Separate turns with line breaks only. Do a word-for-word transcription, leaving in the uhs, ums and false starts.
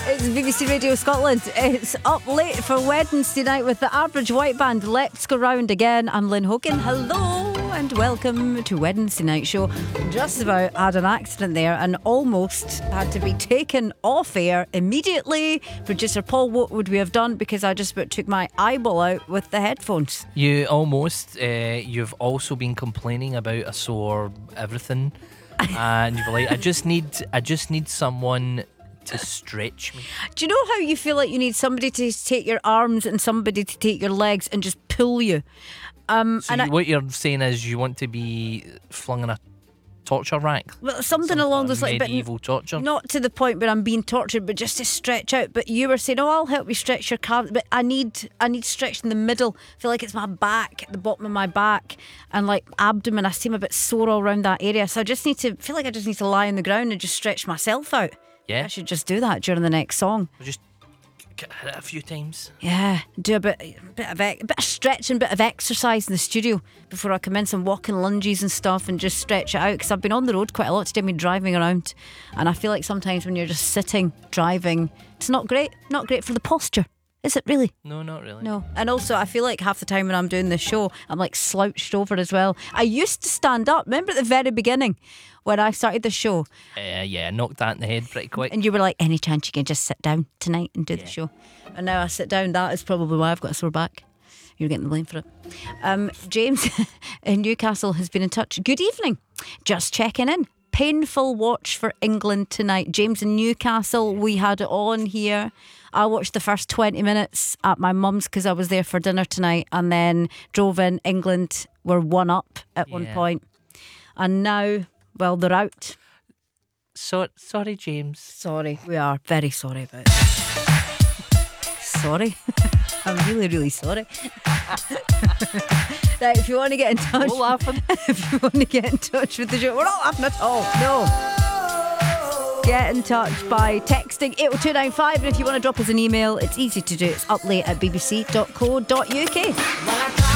It's B B C Radio Scotland. It's Up Late for Wednesday night with the Average White Band. Let's go round again. I'm Lynn Hogan. Hello and welcome to Wednesday Night Show. Just about had an accident there and almost had to be taken off air immediately. Producer Paul, what would we have done? Because I just about took my eyeball out with the headphones.
You almost, uh, you've also been complaining about a sore everything. And you're like, I just need, I just need someone to stretch me.
Do you know how you feel like you need somebody to take your arms and somebody to take your legs and just pull you? Um,
so
and
you,
I,
what you're saying is you want to be flung in a torture rack?
Well, something along those lines, but
medieval torture.
Not to the point where I'm being tortured, but just to stretch out. But you were saying, "Oh, I'll help you stretch your calves," but I need, I need stretch in the middle. I feel like it's my back, the bottom of my back, and like abdomen. I seem a bit sore all around that area, so I just need to feel like I just need to lie on the ground and just stretch myself out.
Yeah,
I should just do that during the next song.
Just hit it a few times.
Yeah, do a bit, bit of a bit of stretching, bit of exercise in the studio before I come in, some walking lunges and stuff, and just stretch it out. Because I've been on the road quite a lot today, I've been driving around, and I feel like sometimes when you're just sitting driving, it's not great, not great for the posture. Is it really?
No, not really.
No. And also I feel like half the time when I'm doing this show I'm like slouched over as well. I used to stand up. Remember at the very beginning when I started the show?
Uh, yeah, knocked that in the head pretty quick.
And you were like, any chance you can just sit down tonight and do
yeah.
the show? And now I sit down. That is probably why I've got a sore back. You're getting the blame for it. Um, James in Newcastle has been in touch. Good evening. Just checking in. Painful watch for England tonight. James in Newcastle, we had it on here. I watched the first twenty minutes at my mum's because I was there for dinner tonight, and then drove in. England were one up at
yeah.
one point, and now, well, they're out.
So, sorry, James.
Sorry, we are very sorry about it. Sorry. I'm really, really sorry. Right, if you want to get in touch,
we're laughing.
If you want to get in touch with the show, we're not laughing at all. No. Get in touch by texting eight oh two nine five, and if you want to drop us an email, it's easy to do. It's uplate at b b c dot co dot u k.